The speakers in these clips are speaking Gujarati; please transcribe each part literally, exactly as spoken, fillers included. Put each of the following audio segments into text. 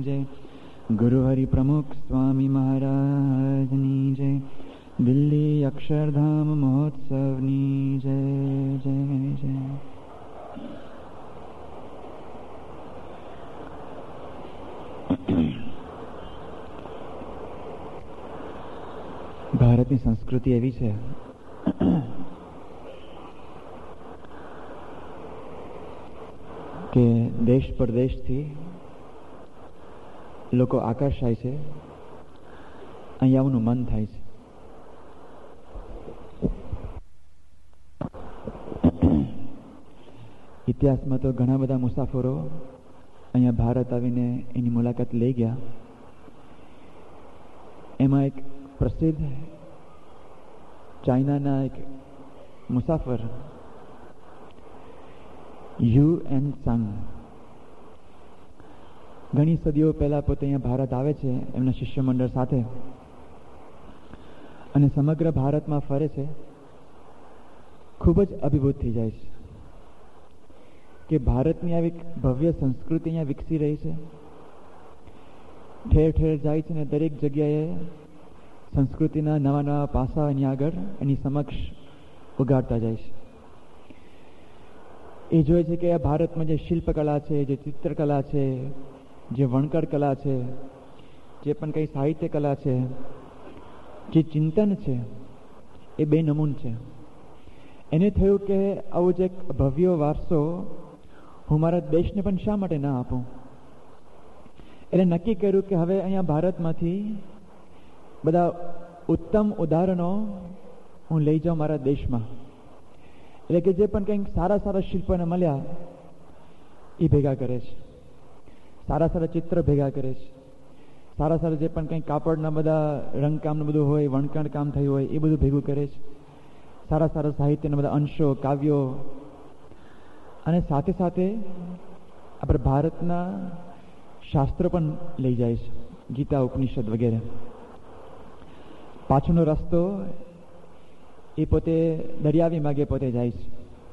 જય. ગુરુ હરિ પ્રમુખ સ્વામી મહારાજની જય. દિલ્હી અક્ષરધામ મહોત્સવની જય જય જય. ભારતની સંસ્કૃતિ એવી છે કે દેશ પરદેશથી લોકો આકર્ષાય છે, અહીંયા આવવાનું મન થાય છે. ઇતિહાસમાં તો ઘણા બધા મુસાફરો અહીંયા ભારત આવીને એની મુલાકાત લઈ ગયા. એમાં એક પ્રસિદ્ધ ચાઇનાના એક મુસાફર યુ એન સંગ ઘણી સદીઓ પહેલા પોતે અહીંયા ભારત આવે છે એમના શિષ્ય મંડળ સાથે અને સમગ્ર ભારતમાં ફરે છે. ખૂબ જ અભિભૂત થઈ જાય છે કે ભારતની આવી ભવ્ય સંસ્કૃતિ અહીંયા વિકસી રહી છે. ઠેર ઠેર જાય છે ને દરેક જગ્યાએ સંસ્કૃતિના નવા નવા પાસા એની આગળ એની સમક્ષ ઉગાડતા જાય છે. એ જોઈએ છે કે આ ભારતમાં જે શિલ્પકલા છે, જે ચિત્રકલા છે, જે વણકર કલા છે, જે પણ કંઈ સાહિત્ય કલા છે, જે ચિંતન છે, એ બે નમૂન છે. એને થયું કે આવો જ એક ભવ્ય વારસો હું મારા દેશને પણ શા માટે ના આપું. એટલે નક્કી કર્યું કે હવે અહીંયા ભારતમાંથી બધા ઉત્તમ ઉદાહરણો હું લઈ જાઉં મારા દેશમાં. એટલે કે જે પણ કંઈક સારા સારા શિલ્પોને મળ્યા એ ભેગા કરે છે, સારા સારા ચિત્ર ભેગા કરે છે, સારા સારા જે પણ કંઈક કાપડના બધા રંગકામનું બધું હોય, વણકણ કામ થયું હોય એ બધું ભેગું કરે છે, સારા સારા સાહિત્યના બધા અંશો, કાવ્યો, અને સાથે સાથે આપણે ભારતના શાસ્ત્રો પણ લઈ જાય છે, ગીતા, ઉપનિષદ વગેરે. પાછળનો રસ્તો એ પોતે દરિયાવી માર્ગે પોતે જાય છે.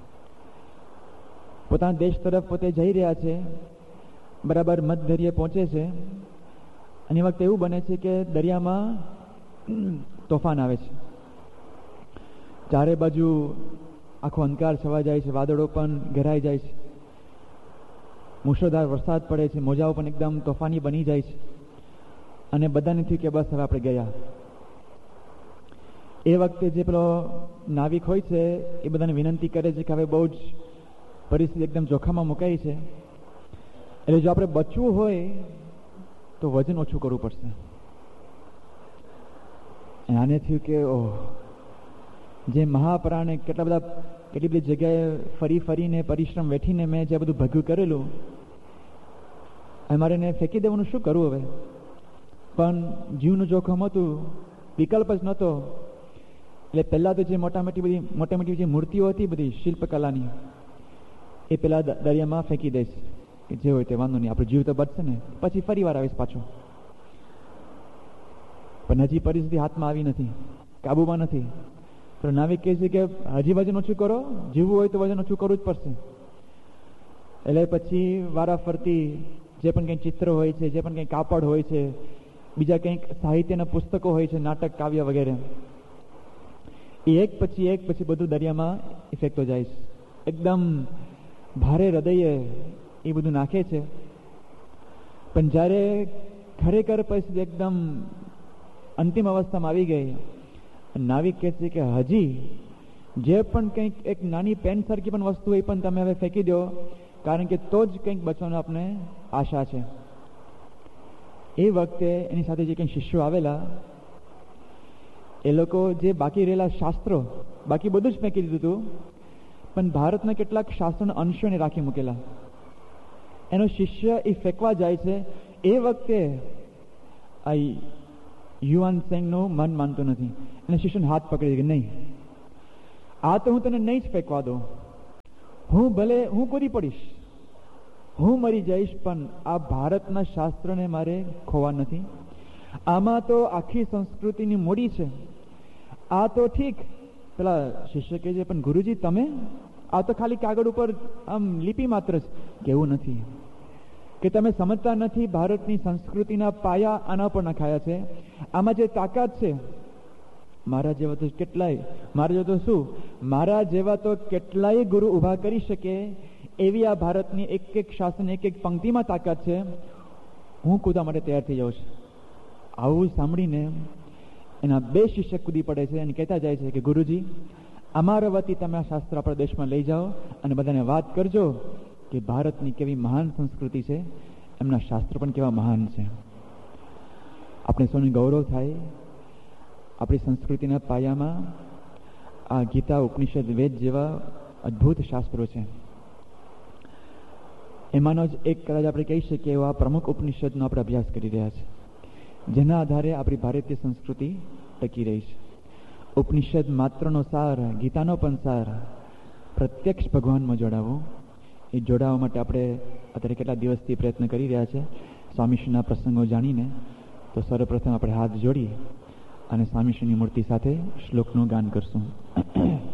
પોતાના દેશ તરફ પોતે જઈ રહ્યા છે. બરાબર મધદરિયે પહોંચે છે અને એ વખતે એવું બને છે કે દરિયામાં તોફાન આવે છે. ચારે બાજુ આખો અંધકાર છવાઈ જાય છે, વાદળો પણ ઘેરાઈ જાય છે, મુશળધાર વરસાદ પડે છે, મોજાઓ પણ એકદમ તોફાની બની જાય છે અને બધાને થયું કે બસ હવે આપણે ગયા. એ વખતે જે પેલો નાવિક હોય છે એ બધાને વિનંતી કરે છે કે હવે બહુ જ પરિસ્થિતિ એકદમ જોખમમાં મુકાઈ છે, એટલે જો આપણે બચવું હોય તો વજન ઓછું કરવું પડશે. આને થયું કે ઓહ, જે મહાપ્રાણે કેટલા બધા કેટલી બધી જગ્યાએ ફરી ફરીને પરિશ્રમ વેઠીને મેં જે બધું ભેગું કરેલું, અમારે એને ફેંકી દેવાનું શું કરવું હવે? પણ જીવનું જોખમ હતું, વિકલ્પ જ નહોતો. એટલે પહેલાં તો જે મોટા મોટી બધી મોટા મોટી જે મૂર્તિઓ હતી બધી શિલ્પકલાની એ પહેલાં દરિયામાં ફેંકી દઈશ કે જે હોય તે વાંધો નહીં, આપણો જીવ તો બચશે ને, પછી ફરી વાર આવીશ પાછો. પણ હજી પરિસ્થિતિ હાથમાં આવી નથી, કાબુમાં નથી. તો નાવિક કહે છે કે હજી વજન ઓછું કરો, જીવવું હોય તો વજન ઓછું કરવું જ પડશે. એટલે પછી વારા ફરતી જે પણ કંઈક ચિત્ર હોય છે, જે પણ કંઈક કાપડ હોય છે, બીજા કંઈક સાહિત્યના પુસ્તકો હોય છે, નાટક, કાવ્ય વગેરે, એ એક પછી એક પછી બધું દરિયામાં ફેંકતો જાય છે. એકદમ ભારે હૃદયે એ બધું નાખે છે. પણ જ્યારે ખરેખર પરિસ્થિતિ એકદમ અંતિમ અવસ્થામાં આવી ગઈ, નાવિક કહે છે કે હજી જે પણ કંઈક એક નાની પેન સરખી પણ વસ્તુ એ પણ તમે હવે ફેંકી દો, કારણ કે તો જ કંઈક બચવાનો આપણે આશા છે. એ વખતે એની સાથે જે કંઈ શિષ્યો આવેલા એ લોકો જે બાકી રહેલા શાસ્ત્રો, બાકી બધું જ ફેંકી દીધું હતું, પણ ભારતના કેટલાક શાસ્ત્રોના અંશોને રાખી મૂકેલા. એનો શિષ્ય એ ફેંકવા જાય છે. એ વખતે આ યુવાન સેંગનું મન માનતું નથી. એને શિષ્યનો હાથ પકડી કે નહીં, આ તો હું તને નહીં જ ફેંકવા દઉં. હું ભલે હું કૂદી પડીશ, હું મરી જઈશ, પણ આ ભારતના શાસ્ત્રોને મારે ખોવા નથી. આમાં તો આખી સંસ્કૃતિની મૂડી છે. આ તો ઠીક, પેલા શિષ્ય કહે છે, પણ ગુરુજી તમે, આ તો ખાલી કાગળ ઉપર આમ લિપિ માત્ર જ. કેવું નથી, કે તમે સમજતા નથી ભારતની સંસ્કૃતિના પાયા આના પર નખાયા છે. આમાં જે તાકાત છે, મારા જેવા તો કેટલાય મારા જેવા તો શું મારા જેવા તો કેટલાય ગુરુ ઊભા કરી શકે એવી આ ભારતની એક એક શાસન એક એક પંક્તિમાં તાકાત છે. હું કૂદવા માટે તૈયાર થઈ જાઉં છું. આવું સાંભળીને એના બે શિષ્ય કૂદી પડે છે અને કહેતા જાય છે કે ગુરુજી, અમારા વતી તમે આ શાસ્ત્ર આપણા દેશમાં લઈ જાઓ અને બધાને વાત કરજો કે ભારતની કેવી મહાન સંસ્કૃતિ છે, એમના શાસ્ત્ર પણ કેવા મહાન છે. આપણે સૌને ગૌરવ થાય આપણી સંસ્કૃતિના પાયામાં આ ગીતા, ઉપનિષદ, વેદ જેવા અદ્ભુત શાસ્ત્રો છે. એમાંનો જ એક કદાચ આપણે કહી શકીએ એવા પ્રમુખ ઉપનિષદનો આપણે અભ્યાસ કરી રહ્યા છે, જેના આધારે આપણી ભારતીય સંસ્કૃતિ ટકી રહી છે. ઉપનિષદ માત્રનો સાર, ગીતાનો પણ સાર પ્રત્યક્ષ ભગવાનમાં જોડાવવું, એ જોડાવા માટે આપણે અત્યારે કેટલા દિવસથી પ્રયત્ન કરી રહ્યા છે. સ્વામીશ્રીના પ્રસંગો જાણીને તો સર્વપ્રથમ આપણે હાથ જોડી અને સ્વામીશ્રીની મૂર્તિ સાથે શ્લોકનું ગાન કરશું.